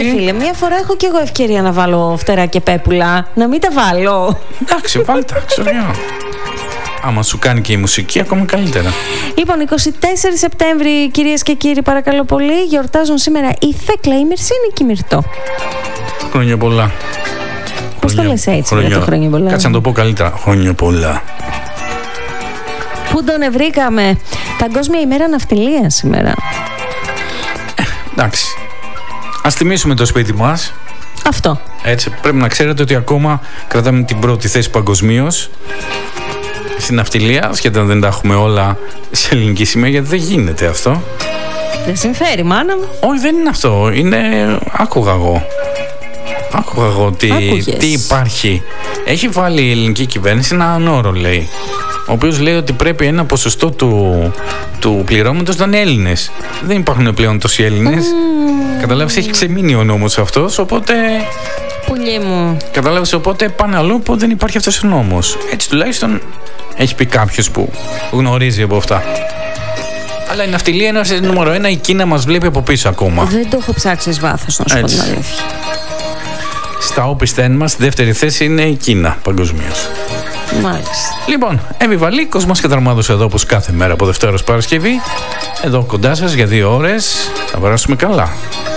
Φίλε, μία φορά έχω κι εγώ ευκαιρία να βάλω φτερά και πέπουλα. Να μην τα βάλω. Εντάξει, βάλτε τα, ξέρω. Άμα σου κάνει και η μουσική, ακόμα καλύτερα. Λοιπόν, 24 Σεπτέμβρη, κυρίες και κύριοι, παρακαλώ πολύ, γιορτάζουν σήμερα η Θέκλα, η Μυρσίνη και η Μυρτώ. Χρόνια πολλά. Πώς το λες έτσι, για το χρόνια πολλά? Κάτσε να το πω καλύτερα. Χρόνια πολλά. Πού τον βρήκαμε? Παγκόσμια ημέρα ναυτιλίας σήμερα. Εντάξει. Ας τιμήσουμε το σπίτι μας. Αυτό. Έτσι, πρέπει να ξέρετε ότι ακόμα κρατάμε την πρώτη θέση παγκοσμίως στην ναυτιλία, σχεδόν δεν τα έχουμε όλα σε ελληνική σημαία, γιατί δεν γίνεται αυτό. Δεν συμφέρει, μάνα μου. Όχι, δεν είναι αυτό. Είναι. Άκουγα εγώ τι υπάρχει. Έχει βάλει η ελληνική κυβέρνηση έναν όρο, λέει, ο οποίος λέει ότι πρέπει ένα ποσοστό του πληρώματος να είναι Έλληνες. Δεν υπάρχουν πλέον τόσοι Έλληνες. Καταλάβεις, έχει ξεμείνει ο νόμος αυτός, οπότε. Πουλί μου. Κατάλαβες, οπότε πάνε αλλού που δεν υπάρχει αυτός ο νόμος. Έτσι τουλάχιστον έχει πει κάποιος που γνωρίζει από αυτά. Αλλά η ναυτιλία είναι νούμερο 1, η Κίνα μας βλέπει από πίσω ακόμα. Δεν το έχω ψάξει εις βάθος, να σου πω την αλήθεια. Στα όπισθεν μας, στη δεύτερη θέση είναι η Κίνα παγκοσμίως. Μάλιστα. Λοιπόν, Εύη Κοσμάς και Δαρμάδος εδώ όπως κάθε μέρα από Δευτέρα ως Παρασκευή. Εδώ κοντά σας για 2 ώρες. Θα περάσουμε καλά.